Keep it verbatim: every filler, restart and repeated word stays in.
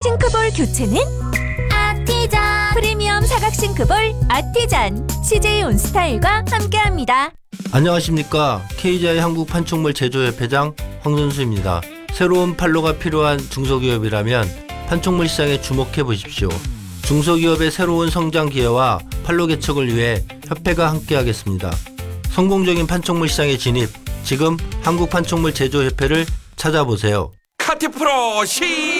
싱크볼 교체는 아티잔. 프리미엄 사각 싱크볼 아티잔 씨제이 온스타일과 함께합니다. 안녕하십니까. 케이지아이 한국판촉물 제조협회장 황선수입니다. 새로운 판로가 필요한 중소기업이라면 판촉물 시장에 주목해 보십시오. 중소기업의 새로운 성장 기회와 판로 개척을 위해 협회가 함께하겠습니다. 성공적인 판촉물 시장에 진입, 지금 한국판촉물 제조협회를 찾아보세요. 카티프로 시